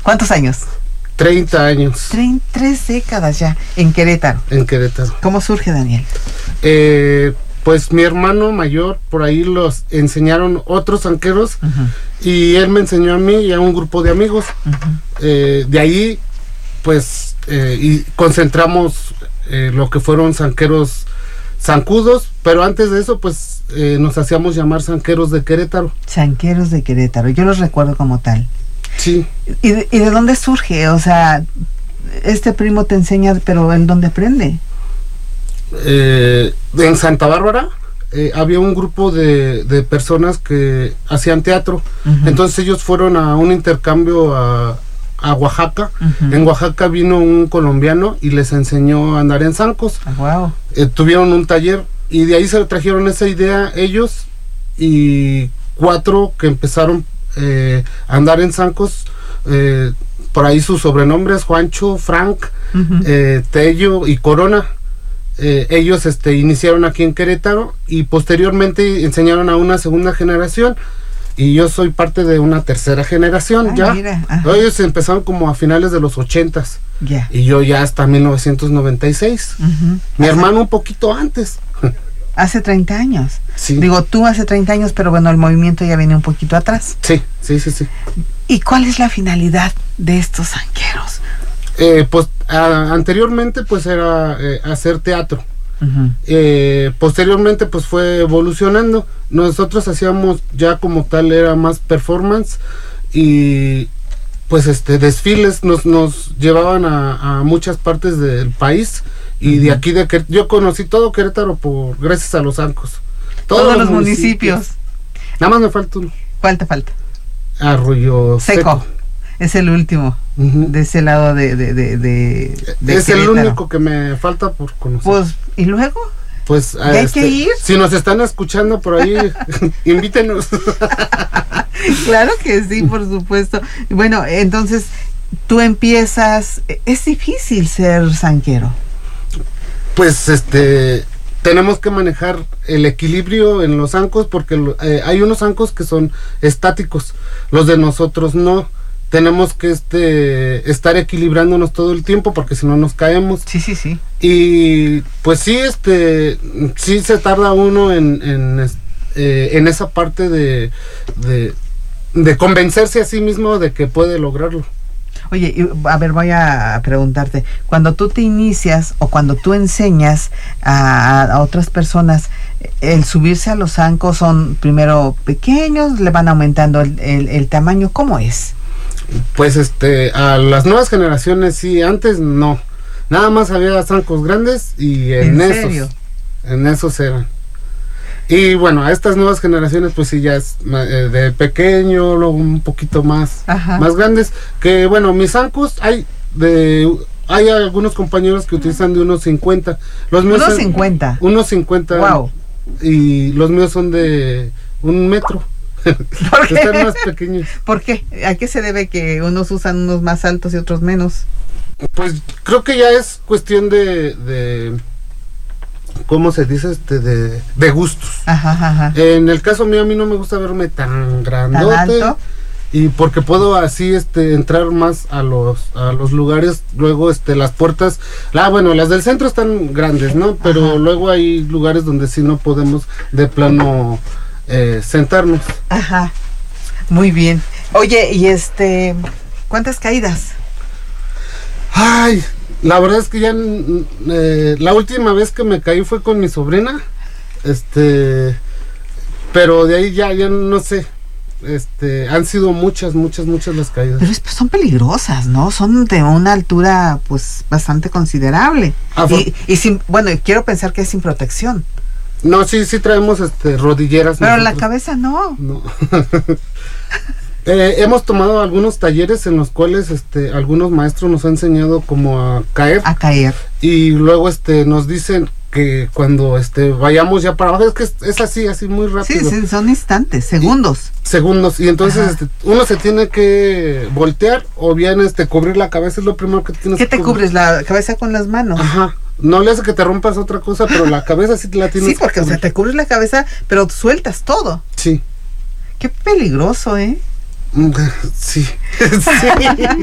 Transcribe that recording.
¿Cuántos años? 30 años. 3 décadas ya, en Querétaro. En Querétaro. ¿Cómo surge, Daniel? Pues mi hermano mayor, por ahí los enseñaron otros zanqueros, y él me enseñó a mí y a un grupo de amigos. De ahí, pues, y concentramos lo que fueron zanqueros zancudos, pero antes de eso, pues, nos hacíamos llamar zanqueros de Querétaro. Zanqueros de Querétaro, yo los recuerdo como tal. Sí. ¿Y de dónde surge? O sea, este primo te enseña, pero ¿en dónde aprende? En Santa Bárbara había un grupo de personas que hacían teatro. Entonces ellos fueron a un intercambio a Oaxaca. En Oaxaca vino un colombiano y les enseñó a andar en zancos. Wow. Tuvieron un taller y de ahí se trajeron esa idea ellos y 4 que empezaron a andar en zancos. Por ahí sus sobrenombres: Juancho, Frank, Tello y Corona. Ellos iniciaron aquí en Querétaro y posteriormente enseñaron a una segunda generación, y yo soy parte de una tercera generación. Ya mira, ellos empezaron como a finales de los 80s, y yo ya hasta 1996. Mi hermano un poquito antes. Hace 30 años. Sí. Digo, tú hace 30 años, pero bueno, el movimiento ya viene un poquito atrás. Sí. ¿Y cuál es la finalidad de estos zanqueros? Pues anteriormente pues era hacer teatro. Posteriormente pues fue evolucionando. Nosotros hacíamos ya como tal, era más performance, y pues desfiles nos llevaban a muchas partes del país, y de aquí yo conocí todo Querétaro gracias a los zancos. Todos los municipios. Nada más me falta uno. ¿Cuál te falta? Arroyo Seco. Es el último, de ese lado de es Querétaro. El único que me falta por conocer. Pues, ¿y luego? Pues hay que ir. Si nos están escuchando por ahí, invítenos. Claro que sí, por supuesto. Bueno, entonces tú empiezas. Es difícil ser zanquero. Pues tenemos que manejar el equilibrio en los zancos, porque hay unos zancos que son estáticos, los de nosotros no. Tenemos que estar equilibrándonos todo el tiempo, porque si no nos caemos. Sí. Y pues sí, sí se tarda uno en esa parte de convencerse a sí mismo de que puede lograrlo. Oye, a ver, voy a preguntarte, cuando tú te inicias o cuando tú enseñas a otras personas, el subirse a los zancos son primero pequeños, le van aumentando el tamaño, ¿cómo es? Pues a las nuevas generaciones sí, antes no, nada más había zancos grandes y en esos eran. Y bueno, a estas nuevas generaciones pues sí ya es de pequeño, luego un poquito más grandes, que bueno, mis zancos hay algunos compañeros que utilizan de unos 50. Los míos ¿Unos 50? Unos 50. Wow. Y los míos son de 1 metro. ¿Por qué? Están más pequeños. ¿Por qué? ¿A qué se debe que unos usan unos más altos y otros menos? Pues creo que ya es cuestión de ¿cómo se dice? De gustos. En el caso mío, a mí no me gusta verme tan grandote. ¿Tan alto? Y porque puedo así entrar más a los lugares. Luego las puertas, bueno, las del centro están grandes, ¿no? Pero luego hay lugares donde sí no podemos de plano sentarnos. Muy bien. Oye, y ¿cuántas caídas? Ay, la verdad es que ya la última vez que me caí fue con mi sobrina, pero de ahí ya no sé, han sido muchas las caídas. Pero son peligrosas, ¿no? Son de una altura pues bastante considerable. Y sin, bueno, quiero pensar que es sin protección. No, sí traemos rodilleras. Pero nosotros. La cabeza no. Hemos tomado algunos talleres en los cuales algunos maestros nos han enseñado como a caer. Y luego nos dicen que cuando vayamos ya para abajo, es que es así muy rápido. Sí, son instantes, segundos. Y entonces uno se tiene que voltear o bien cubrir la cabeza, es lo primero que tienes que cubrir. ¿Qué te cubres? ¿La cabeza con las manos? No le hace que te rompas otra cosa, pero la cabeza sí la tienes. Sí, porque o sea, te cubres la cabeza, pero sueltas todo. Sí. Qué peligroso, ¿eh? Sí.